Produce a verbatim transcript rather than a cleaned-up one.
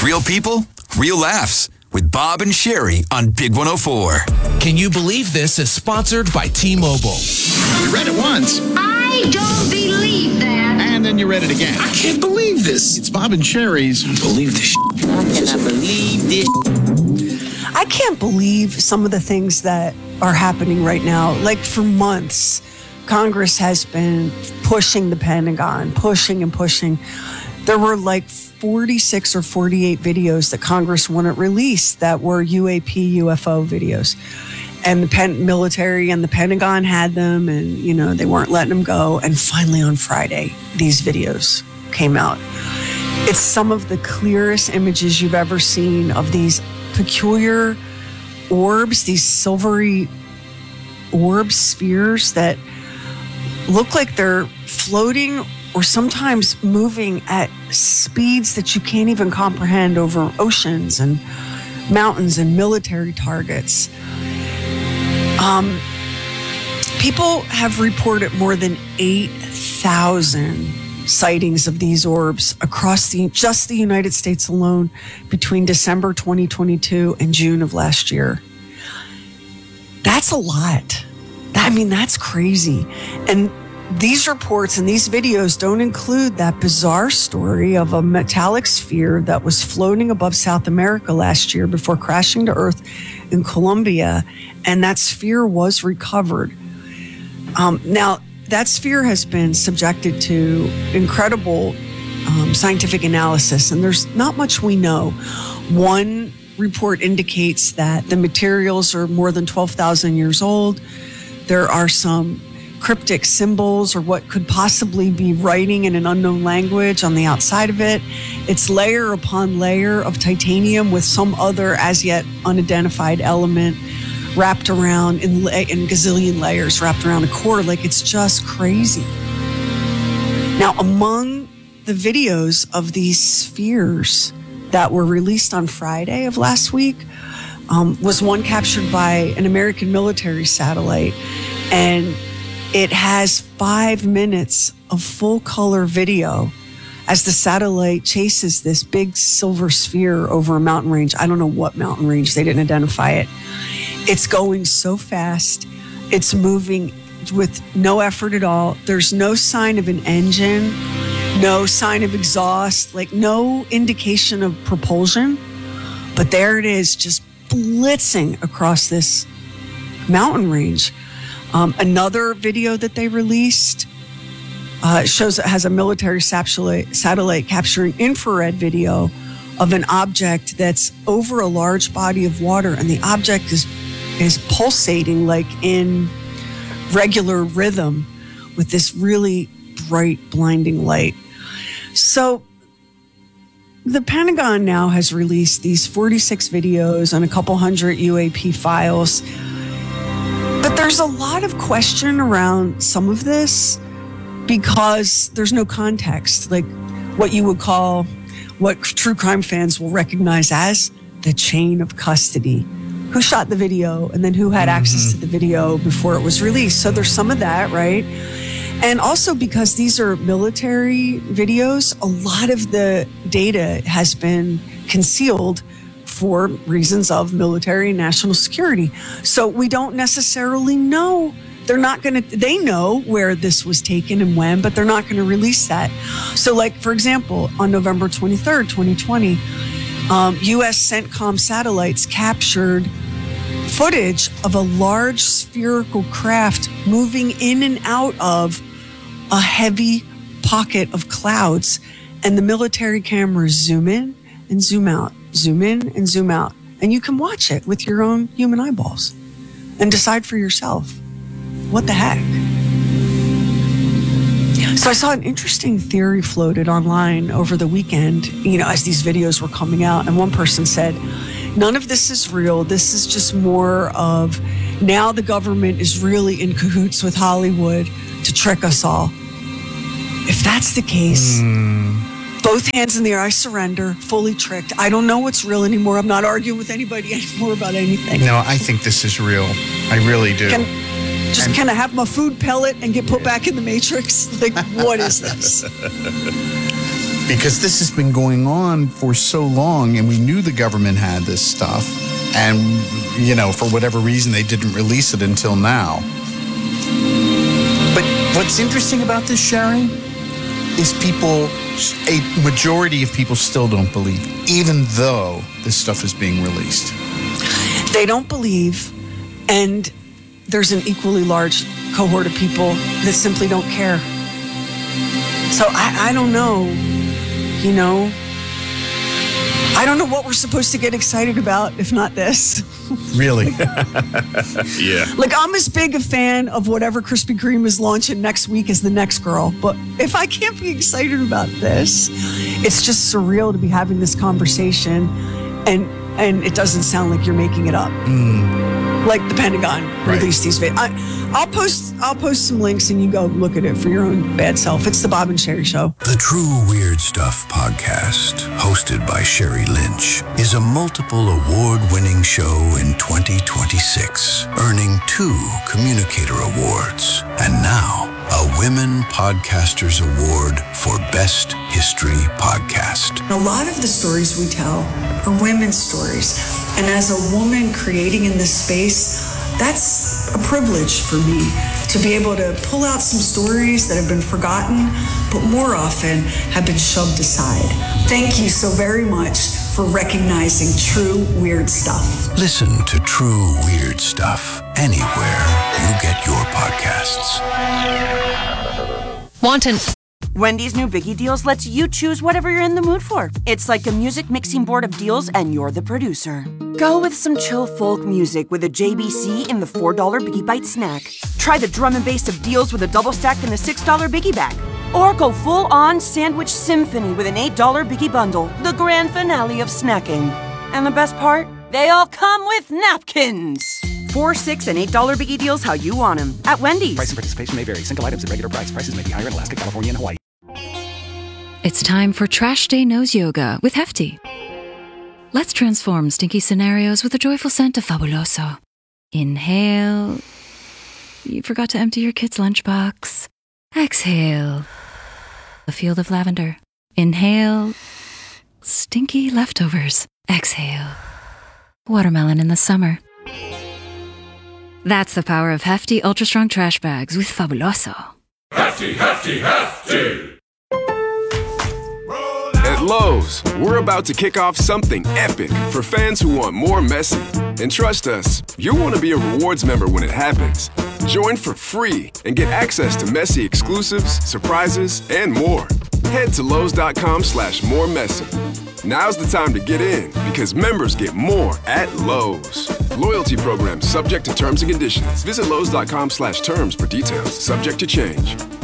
Real people, real laughs. With Bob and Sherry on Big one oh four. Can you believe this is sponsored by T-Mobile? You read it once. I don't believe that. And then you read it again. I can't believe this. It's Bob and Sherry's. I don't believe this. I cannot believe this. I can't believe some of the things that are happening right now. Like for months, Congress has been pushing the Pentagon, pushing and pushing. There were like forty-six or forty-eight videos that Congress wouldn't release that were U A P, U F O videos. And the pen- military and the Pentagon had them, and, you know, they weren't letting them go. And finally on Friday, these videos came out. It's some of the clearest images you've ever seen of these peculiar orbs, these silvery orb spheres that look like they're floating or sometimes moving at speeds that you can't even comprehend over oceans and mountains and military targets. Um, people have reported more than eight thousand sightings of these orbs across the just the United States alone between December twenty twenty-two and June of last year. That's a lot. I mean, that's crazy. And these reports and these videos don't include that bizarre story of a metallic sphere that was floating above South America last year before crashing to Earth in Colombia, and that sphere was recovered. Um, now, that sphere has been subjected to incredible um, scientific analysis, and there's not much we know. One report indicates that the materials are more than twelve thousand years old. There are some cryptic symbols or what could possibly be writing in an unknown language on the outside of it. It's layer upon layer of titanium with some other as yet unidentified element wrapped around in, in gazillion layers wrapped around a core. Like, it's just crazy. Now, among the videos of these spheres that were released on Friday of last week um, was one captured by an American military satellite, and it has five minutes of full color video as the satellite chases this big silver sphere over a mountain range. I don't know what mountain range, they didn't identify it. It's going so fast. It's moving with no effort at all. There's no sign of an engine, no sign of exhaust, like no indication of propulsion. But there it is, just blitzing across this mountain range. Um, another video that they released uh, shows it has a military satellite, satellite capturing infrared video of an object that's over a large body of water, and the object is is pulsating like in regular rhythm with this really bright, blinding light. So the Pentagon now has released these forty-six videos and a couple hundred U A P files. But there's a lot of question around some of this because there's no context, like what you would call, what true crime fans will recognize as the chain of custody. Who shot the video and then who had mm-hmm. access to the video before it was released. So there's some of that, right? And also because these are military videos, a lot of the data has been concealed for reasons of military and national security. So we don't necessarily know. They're not going to, they know where this was taken and when, but they're not going to release that. So like, for example, on November twenty-third, twenty twenty, um, U S CENTCOM satellites captured footage of a large spherical craft moving in and out of a heavy pocket of clouds. And the military cameras zoom in and zoom out, zoom in and zoom out. And you can watch it with your own human eyeballs and decide for yourself, what the heck? So I saw an interesting theory floated online over the weekend, you know, as these videos were coming out. And one person said, none of this is real. This is just more of now the government is really in cahoots with Hollywood to trick us all. If that's the case, mm. both hands in the air, I surrender, fully tricked. I don't know what's real anymore. I'm not arguing with anybody anymore about anything. No, I think this is real. I really do. Can, just and, can I have my food pellet and get put back in the Matrix? Like, what is this? Because this has been going on for so long, and we knew the government had this stuff, and, you know, for whatever reason, they didn't release it until now. But what's interesting about this, Sherry, is people, a majority of people still don't believe, even though this stuff is being released. They don't believe, and there's an equally large cohort of people that simply don't care. So I, I don't know. You know, I don't know what we're supposed to get excited about if not this. Really? Yeah. Like, I'm as big a fan of whatever Krispy Kreme is launching next week as the next girl. But if I can't be excited about this, it's just surreal to be having this conversation. And and it doesn't sound like you're making it up. Mm. Like the Pentagon Right. released these videos. I, I'll post I'll post some links and you go look at it for your own bad self. It's the Bob and Sherry Show. The True Weird Stuff podcast, hosted by Sherry Lynch, is a multiple award-winning show in twenty twenty-six, earning two Communicator Awards, and now a Women Podcasters Award for Best History Podcast. A lot of the stories we tell are women's stories. And as a woman creating in this space, that's a privilege for me to be able to pull out some stories that have been forgotten, but more often have been shoved aside. Thank you so very much for recognizing true weird stuff. Listen to True Weird Stuff anywhere you get your podcasts. Wanton. Wendy's new Biggie Deals lets you choose whatever you're in the mood for. It's like a music mixing board of deals, and you're the producer. Go with some chill folk music with a J B C in the four dollar Biggie Bite snack. Try the drum and bass of deals with a double stack in the six dollar Biggie Bag. Or go full-on sandwich symphony with an eight dollar Biggie Bundle, the grand finale of snacking. And the best part? They all come with napkins. Four, six, and eight dollar Biggie Deals how you want them at Wendy's. Price and participation may vary. Single items at regular price. Prices may be higher in Alaska, California, and Hawaii. It's time for Trash Day Nose Yoga with Hefty. Let's transform stinky scenarios with a joyful scent of Fabuloso. Inhale. You forgot to empty your kid's lunchbox. Exhale. A field of lavender. Inhale. Stinky leftovers. Exhale. Watermelon in the summer. That's the power of Hefty Ultra Strong Trash Bags with Fabuloso. Hefty, hefty, hefty! At Lowe's, we're about to kick off something epic for fans who want more messy. And trust us, you'll want to be a rewards member when it happens. Join for free and get access to messy exclusives, surprises, and more. Head to Lowe's.com slash more messy. Now's the time to get in because members get more at Lowe's. Loyalty program subject to terms and conditions. Visit Lowe's.com slash terms for details. Subject to change.